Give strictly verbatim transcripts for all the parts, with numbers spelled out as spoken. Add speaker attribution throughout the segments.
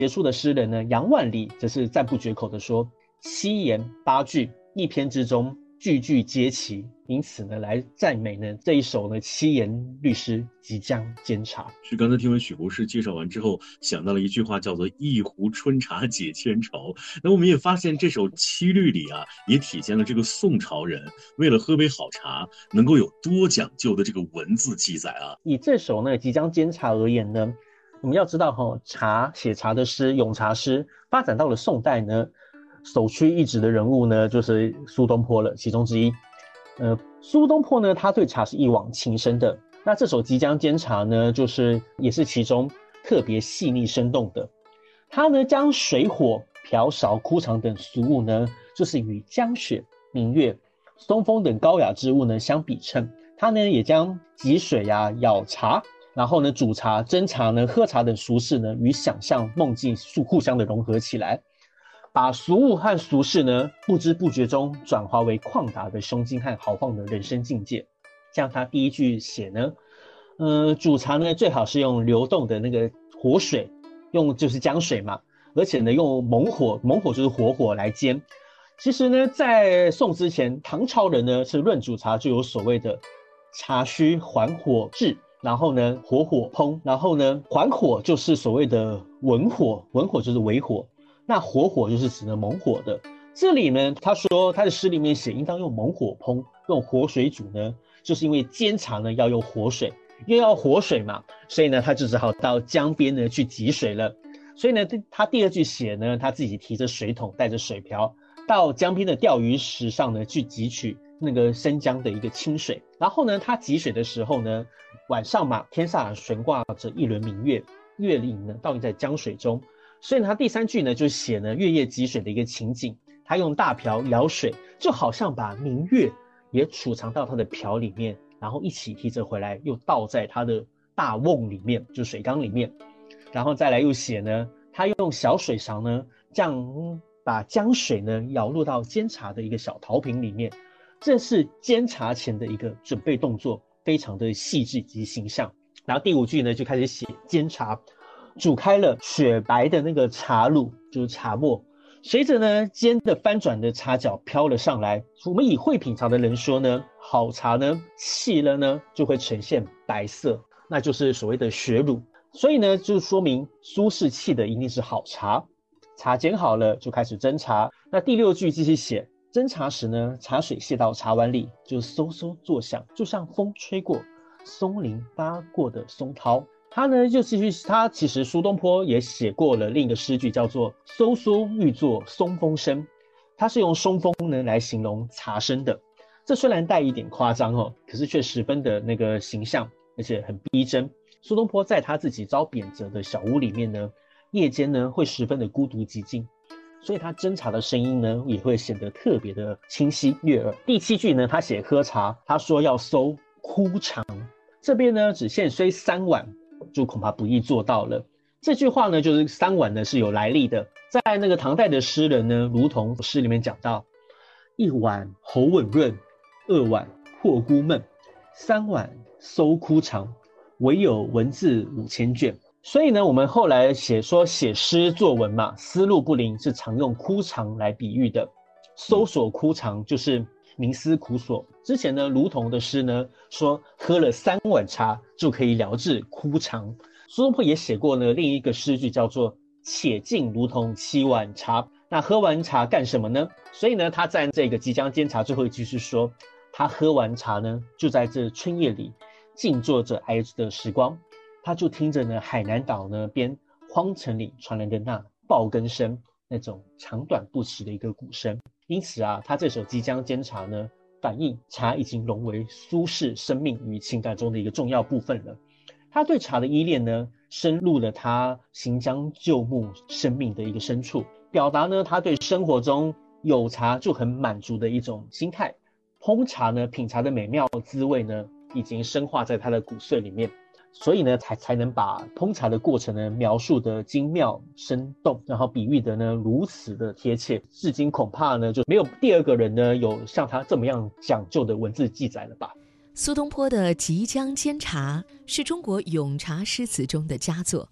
Speaker 1: 杰出的诗人呢杨万里则是赞不绝口的说，七言八句一篇之中句句皆齐，因此呢来赞美呢这一首呢七言律诗即将煎茶。
Speaker 2: 是刚才听完许博士介绍完之后，想到了一句话叫做一壶春茶解千愁。那我们也发现这首七律里啊，也体现了这个宋朝人为了喝杯好茶能够有多讲究的这个文字记载啊。
Speaker 1: 以这首呢即将煎茶而言呢，我们要知道哈，茶写茶的诗咏茶诗发展到了宋代呢，首屈一指的人物呢就是苏东坡了，其中之一。呃，苏东坡呢，他对茶是一往情深的。那这首即将煎茶呢，就是也是其中特别细腻生动的。他呢将水火、瓢勺、枯肠等俗物呢，就是与江雪、明月、松风等高雅之物呢相比称。他呢也将汲水呀、舀茶，然后呢煮茶、蒸茶呢、喝茶等俗事呢，与想象、梦境互相的融合起来。把俗物和俗事呢，不知不觉中转化为旷达的胸襟和豪放的人生境界。像他第一句写呢，呃，煮茶呢最好是用流动的那个活水，用就是江水嘛，而且呢用猛火，猛火就是活火来煎。其实呢，在宋之前，唐朝人呢是论煮茶就有所谓的茶须缓火炙，然后呢活火烹，然后呢缓火就是所谓的文火，文火就是微火。那活火就是指的猛火的。这里呢，他说他的诗里面写应当用猛火烹，用活水煮呢，就是因为煎茶呢要用活水，因为要活水嘛，所以呢他就只好到江边呢去汲水了。所以呢，他第二句写呢，他自己提着水桶，带着水瓢，到江边的钓鱼石上呢去汲取那个生江的一个清水。然后呢，他汲水的时候呢，晚上嘛，天上悬挂着一轮明月，月影呢倒映在江水中。所以他第三句呢就写呢月夜汲水的一个情景，他用大瓢舀水，就好像把明月也储藏到他的瓢里面，然后一起提着回来，又倒在他的大瓮里面，就水缸里面。然后再来又写呢，他用小水勺呢，这样把江水呢舀入到煎茶的一个小陶瓶里面。这是煎茶前的一个准备动作，非常的细致及形象。然后第五句呢就开始写煎茶。煮开了雪白的那个茶露，就是茶沫，随着呢煎的翻转的茶角飘了上来。我们以会品茶的人说呢，好茶呢沏了呢就会呈现白色，那就是所谓的雪乳。所以呢就说明苏轼沏的一定是好茶。茶煎好了就开始蒸茶。那第六句继续写，蒸茶时呢，茶水泻到茶碗里，就嗖嗖作响，就像风吹过松林发过的松涛。他呢就继续，他其实苏东坡也写过了另一个诗句，叫做嗖嗖欲作松风声。他是用松风呢来形容茶声的。这虽然带一点夸张哦，可是却十分的那个形象，而且很逼真。苏东坡在他自己遭贬谪的小屋里面呢，夜间呢会十分的孤独寂静，所以他斟茶的声音呢也会显得特别的清晰悦耳。第七句呢，他写喝茶，他说要搜枯肠，这边呢只限虽三碗，就恐怕不易做到了。这句话呢，就是三碗呢是有来历的。在那个唐代的诗人呢，如同诗里面讲到，一碗喉吻润，二碗破孤闷，三碗搜枯肠，唯有文字五千卷。所以呢，我们后来写说写诗作文嘛，思路不灵是常用枯肠来比喻的。搜索枯肠就是冥思苦索。之前呢，卢仝的诗呢说喝了三碗茶就可以疗治枯肠。苏东坡也写过呢另一个诗句叫做且敬卢仝七碗茶。那喝完茶干什么呢？所以呢，他在这个即将煎茶最后一句是说，他喝完茶呢，就在这春夜里静坐着哀的时光，他就听着呢海南岛呢边荒城里传来的那爆根声，那种长短不齐的一个鼓声。因此啊，他这首即将煎茶呢，反映茶已经融为苏轼生命与情感中的一个重要部分了。他对茶的依恋呢，深入了他行将就木生命的一个深处，表达呢他对生活中有茶就很满足的一种心态。烹茶呢，品茶的美妙滋味呢，已经深化在他的骨髓里面，所以呢才才能把烹茶的过程呢描述得精妙生动，然后比喻的呢如此的贴切，至今恐怕呢就没有第二个人呢有像他这么样讲究的文字记载了吧。
Speaker 3: 苏东坡的《即将煎茶》是中国咏茶诗词中的佳作，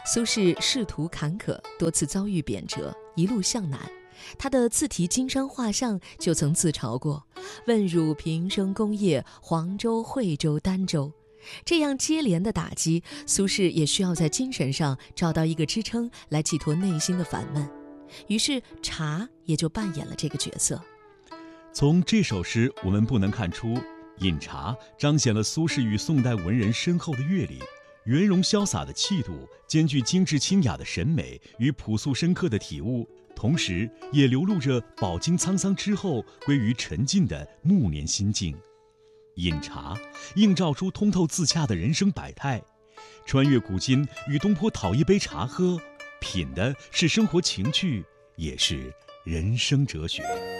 Speaker 3: 苏轼仕途坎坷，多次遭遇贬谪，一路向南。他的自题金山画像就曾自嘲过：问汝平生功业，黄州、惠州、儋州。这样接连的打击，苏轼也需要在精神上找到一个支撑，来寄托内心的烦闷。于是茶也就扮演了这个角色。
Speaker 4: 从这首诗我们不难看出，饮茶彰显了苏轼与宋代文人深厚的阅历，圆融潇洒的气度兼具精致清雅的审美与朴素深刻的体悟，同时也流露着饱经沧桑之后归于沉静的暮年心境。饮茶映照出通透自洽的人生百态，穿越古今与东坡讨一杯茶喝，品的是生活情趣，也是人生哲学。